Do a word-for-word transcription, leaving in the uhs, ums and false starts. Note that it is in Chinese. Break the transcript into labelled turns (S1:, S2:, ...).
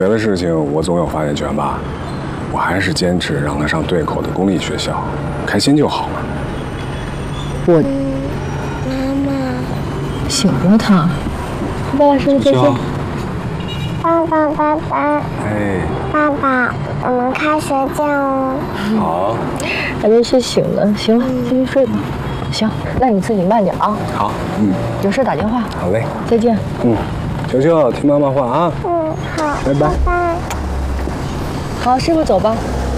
S1: 别的事情我总有发言权吧？我还是坚持让他上对口的公立学校，开心就好了。
S2: 我，
S3: 妈妈，
S2: 醒了他。爸爸说再见。
S3: 爸爸，爸爸。
S1: 哎。
S3: 爸爸，我们开学见哦。
S1: 好。
S2: 还没睡醒呢，行了，继续睡吧。行，那你自己慢点啊。
S1: 好，嗯。
S2: 有事打电话。
S1: 好嘞。
S2: 再见。
S1: 嗯，球球，听妈妈话啊。
S3: 嗯，好。
S1: 拜拜。
S3: 拜拜。
S2: 好，师傅走吧。